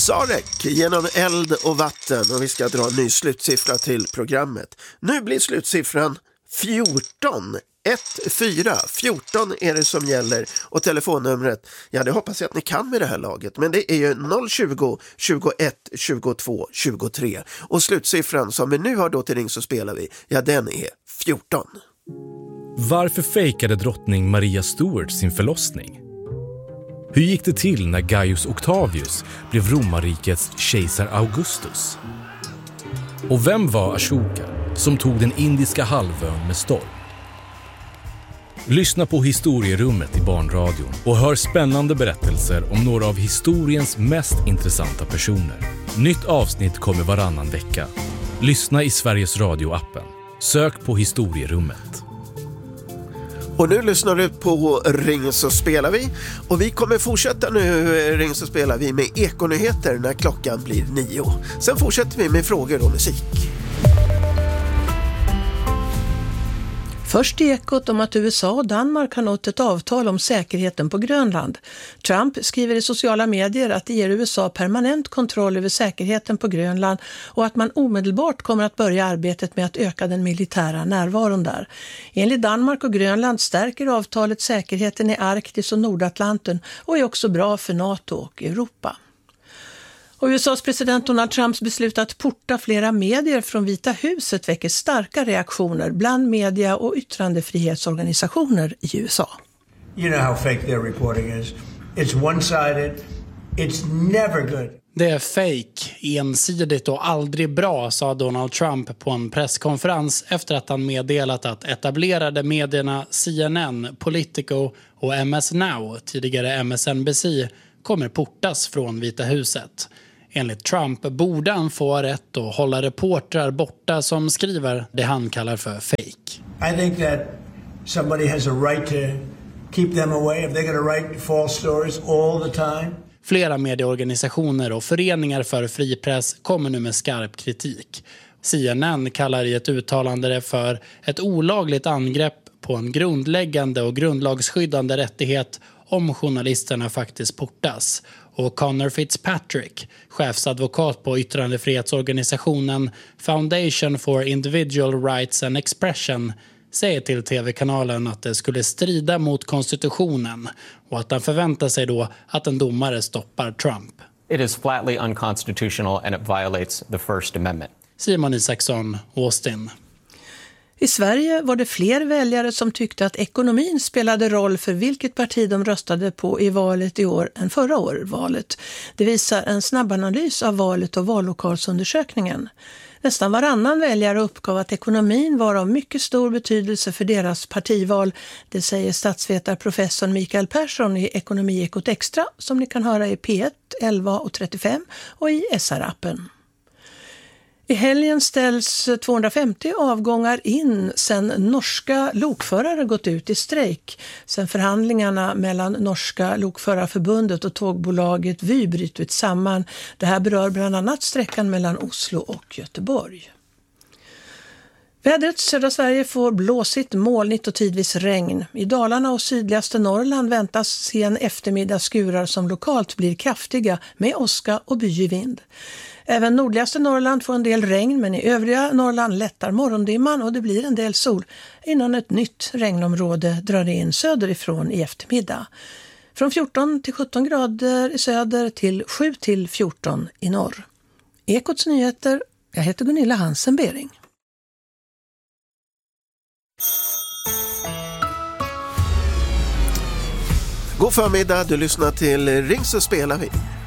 Sarek genom eld och vatten och vi ska dra en ny slutsiffra till programmet. Nu blir slutsiffran 14. 14 är det som gäller och telefonnumret, ja det hoppas jag att ni kan med det här laget, men det är ju 020 21 22 23 och slutsiffran som vi nu har då till Ring så spelar vi, ja den är 14. Varför fejkade drottning Maria Stuart sin förlossning? Hur gick det till när Gaius Octavius blev romarrikets kejsar Augustus? Och vem var Ashoka som tog den indiska halvön med storm? Lyssna på Historierummet i Barnradion och hör spännande berättelser om några av historiens mest intressanta personer. Nytt avsnitt kommer varannan vecka. Lyssna i Sveriges Radio-appen. Sök på Historierummet. Och nu lyssnar du på Ring så spelar vi och vi kommer fortsätta nu Ring så spelar vi med ekonyheter när klockan blir 9. Sen fortsätter vi med frågor och musik. Först ekot om att USA och Danmark har nått ett avtal om säkerheten på Grönland. Trump skriver i sociala medier att det ger USA permanent kontroll över säkerheten på Grönland och att man omedelbart kommer att börja arbetet med att öka den militära närvaron där. Enligt Danmark och Grönland stärker avtalet säkerheten i Arktis och Nordatlanten och är också bra för NATO och Europa. Och USAs president Donald Trumps beslut att porta flera medier från Vita huset väcker starka reaktioner bland media- och yttrandefrihetsorganisationer i USA. You know how fake their reporting is. It's one-sided. It's never good. Det är fake, ensidigt och aldrig bra, sa Donald Trump på en presskonferens efter att han meddelat att etablerade medierna CNN, Politico och MS Now, tidigare MSNBC, kommer portas från Vita huset. Enligt Trump borde han få rätt att hålla reportrar borta som skriver det han kallar för fake. I think that somebody has a right to keep them away if they're going to write false stories all the time. Flera medieorganisationer och föreningar för fri press kommer nu med skarp kritik. CNN kallar i ett uttalande det för ett olagligt angrepp på en grundläggande och grundlagsskyddande rättighet om journalisterna faktiskt portas. Och Connor Fitzpatrick, chefsadvokat på yttrandefrihetsorganisationen Foundation for Individual Rights and Expression, säger till tv-kanalen att det skulle strida mot konstitutionen och att han förväntar sig då att en domare stoppar Trump. It is flatly unconstitutional and it violates the First Amendment. Simon Isaksson, Austin. I Sverige var det fler väljare som tyckte att ekonomin spelade roll för vilket parti de röstade på i valet i år än förra valet. Det visar en snabbanalys av valet och vallokalsundersökningen. Nästan varannan väljare uppgav att ekonomin var av mycket stor betydelse för deras partival. Det säger statsvetarprofessorn Mikael Persson i Ekonomiekot Extra som ni kan höra i P1, 11:35 och i SR-appen. I helgen ställs 250 avgångar in sedan norska lokförare gått ut i strejk. Sen förhandlingarna mellan Norska lokförarförbundet och tågbolaget Vy brutit samman. Det här berör bland annat sträckan mellan Oslo och Göteborg. Vädret: södra Sverige får blåsigt, molnigt och tidvis regn. I Dalarna och sydligaste Norrland väntas sen eftermiddag skurar som lokalt blir kraftiga med åska och byig vind. Även nordligaste Norrland får en del regn, men i övriga Norrland lättar morgondimman och det blir en del sol innan ett nytt regnområde drar in söderifrån i eftermiddag. Från 14 till 17 grader i söder till 7 till 14 i norr. Ekots nyheter, jag heter Gunilla Hansen-Bering. God förmiddag, du lyssnar till Ring så spelar vi.